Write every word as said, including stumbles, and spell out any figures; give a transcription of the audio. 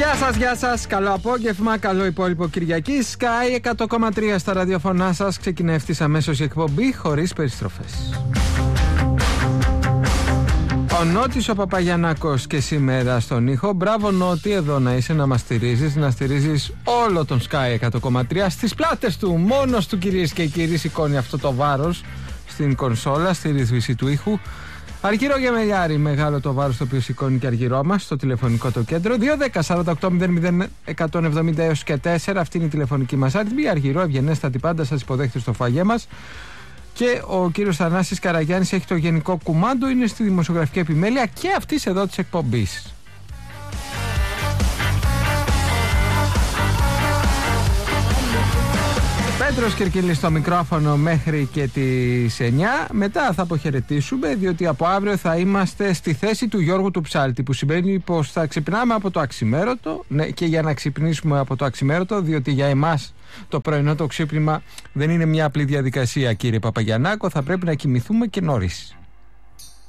Γεια σας, γεια σας, καλό απόγευμα, καλό υπόλοιπο Κυριακή. Sky εκατό κόμμα τρία στα ραδιοφωνά σας. Ξεκινάει ευθύς αμέσως η εκπομπή χωρίς περιστροφές. Ο Νότης ο Παπαγιαννάκος και σήμερα στον ήχο. Μπράβο Νότι, εδώ να είσαι, να μας στηρίζεις, να στηρίζεις όλο τον Sky εκατό κόμμα τρία στις πλάτες του. Μόνος του, κυρίες και κύριοι, σηκώνει αυτό το βάρος στην κονσόλα, στη ρύθμιση του ήχου. Αργυρό Γεμελιάρη, μεγάλο το βάρος το οποίο σηκώνει και αργυρό μας στο τηλεφωνικό το κέντρο. δύο δέκα σαράντα οκτώ μηδέν μηδέν εκατόν εβδομήντα έως και τέσσερα. Αυτή είναι η τηλεφωνική μας αριθμή. Αργυρό, ευγενέστατη πάντα, σας υποδέχεται στο φαγέ μας. Και ο κύριος Θανάσης Καραγιάννης έχει το γενικό κουμάντο, είναι στη δημοσιογραφική επιμέλεια και αυτής εδώ της εκπομπής. Πέτρος Κερκυλής στο μικρόφωνο μέχρι και τις εννιά. Μετά θα αποχαιρετήσουμε, διότι από αύριο θα είμαστε στη θέση του Γιώργου του Ψάλτη, που σημαίνει πως θα ξυπνάμε από το αξιμέρωτο. Ναι, και για να ξυπνήσουμε από το αξιμέρωτο, διότι για εμάς το πρωινό το ξύπνημα δεν είναι μια απλή διαδικασία, κύριε Παπαγιαννάκο, θα πρέπει να κοιμηθούμε και νωρίς.